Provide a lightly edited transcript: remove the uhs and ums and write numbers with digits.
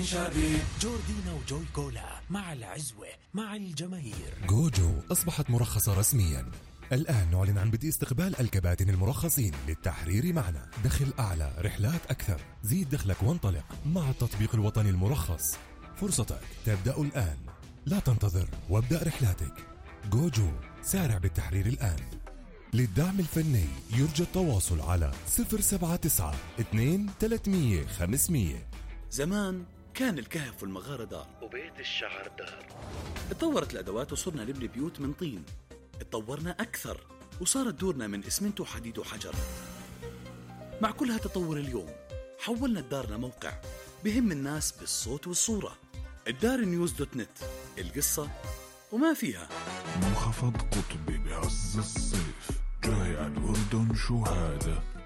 جوردينا وجوي كولا مع العزوة مع الجماهير. جوجو أصبحت مرخصة رسميا. الآن نعلن عن بدء استقبال الكباتن المرخصين للتحرير معنا. دخل أعلى، رحلات أكثر، زيد دخلك وانطلق مع التطبيق الوطني المرخص. فرصتك تبدأ الآن، لا تنتظر وابدأ رحلاتك. جوجو، سارع بالتحرير الآن. للدعم الفني يرجى التواصل على 079 2 300 500. زمان كان الكهف والمغارة دار وبيت الشعر دار. اتطورت الأدوات وصرنا نبني بيوت من طين. اتطورنا أكثر وصارت دورنا من إسمنت وحديد وحجر. مع كل هالتطور اليوم حولنا الدار لموقع بهم الناس بالصوت والصورة. الدارنيوز.net، القصة وما فيها. منخفض قطبي بعز الصيف، جاي على الأردن شو هذا؟